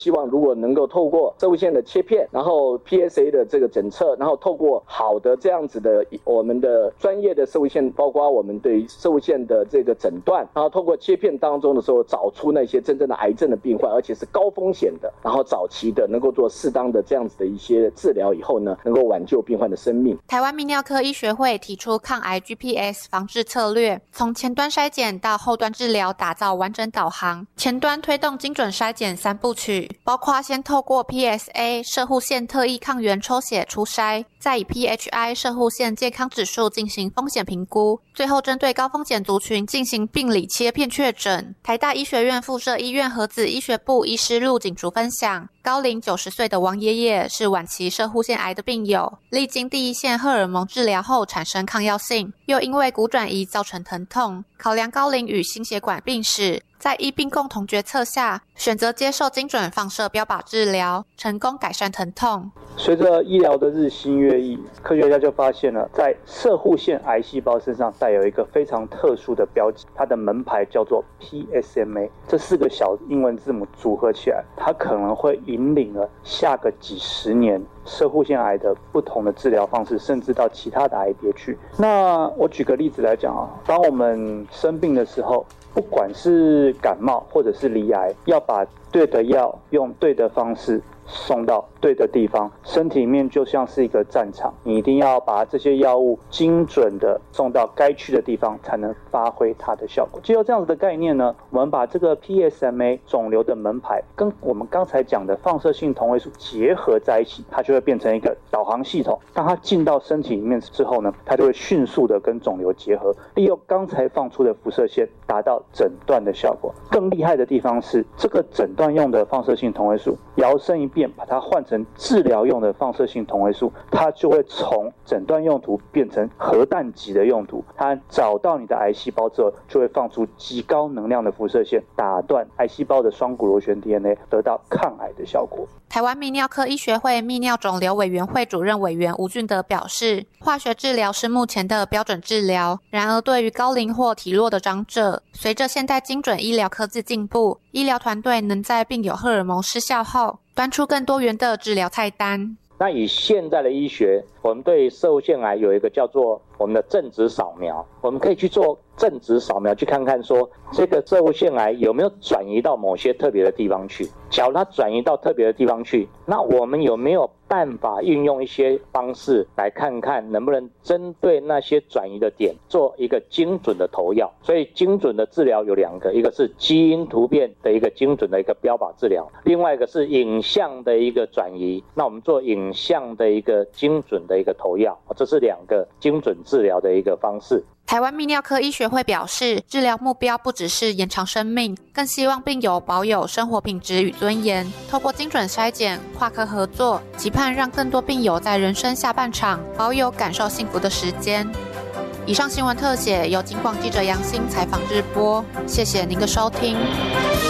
希望如果能够透过射物线的切片，然后 PSA 的这个检测，然后透过好的这样子的我们的专业的射物线，包括我们对射物线的这个诊断，然后透过切片当中的时候找出那些真正的癌症的病患，而且是高风险的，然后早期的能够做适当的这样子的一些治疗以后呢，能够挽救病患的生命。 台湾泌尿科医学会提出抗癌 GPS 防治策略，从前端筛检到后端治疗打造完整导航。前端推动精准筛检3部曲，包括先透过 PSA 射护线特异抗原抽血初筛，再以 PHI 射护线健康指数进行风险评估，最后针对高风险族群进行病理切片确诊。台大医学院附设医院核子医学部医师陆景竹分享，高龄90岁的王爷爷是晚期射护腺癌的病友，历经第一线荷尔蒙治疗后产生抗药性，又因为骨转移造成疼痛，考量高龄与心血管病史，在医病共同决策下，选择接受精准放射标靶治疗，成功改善疼痛。 随着医疗的日新月异，科学家就发现了，在射护腺癌细胞身上带有一个非常特殊的标记，它的门牌叫做 PSMA。这4个小英文字母组合起来，它可能会引领了下个几十年射护腺癌的不同的治疗方式，甚至到其他的癌别去。那我举个例子来讲啊，当我们生病的时候，不管是感冒或者是罹癌，要把对的药用对的方式送到对的地方，身体里面就像是一个战场，你一定要把这些药物精准的送到该去的地方，才能发挥它的效果。藉由这样子的概念呢，我们把这个 PSMA 肿瘤的门牌跟我们刚才讲的放射性同位素结合在一起，它就会变成一个导航系统。当它进到身体里面之后呢，它就会迅速的跟肿瘤结合，利用刚才放出的辐射线达到诊断的效果。更厉害的地方是，这个诊断用的放射性同位素摇身一变把它换成治疗用的放射性同位素，它就会从诊断用途变成核弹级的用途。它找到你的癌细胞之后，就会放出极高能量的辐射线，打断癌细胞的双股螺旋 DNA， 得到抗癌的效果。 台湾泌尿科医学会泌尿肿瘤委员会主任委员吴俊德表示，化学治疗是目前的标准治疗，然而对于高龄或体弱的长者，随着现代精准医疗科技进步，医疗团队能在病友荷尔蒙失效后，端出更多元的治疗菜单。 那以现在的医学，我们对射物腺癌有一个叫做我们的正子扫描，我们可以去做正子扫描，去看看说这个射物腺癌有没有转移到某些特别的地方去。假如它转移到特别的地方去，那我们有没有办法运用一些方式来看看能不能针对那些转移的点做一个精准的投药。所以精准的治疗有2个，一个是基因突变的一个精准的一个标靶治疗，另外一个是影像的一个转移，那我们做影像的一个精准的一个投药，这是2个精准治疗的一个方式。 台湾泌尿科医学会表示，治疗目标不只是延长生命，更希望病友保有生活品质与尊严。透过精准筛检、跨科合作，期盼让更多病友在人生下半场保有感受幸福的时间。以上新闻特写由警广记者杨欣采访制播，谢谢您的收听。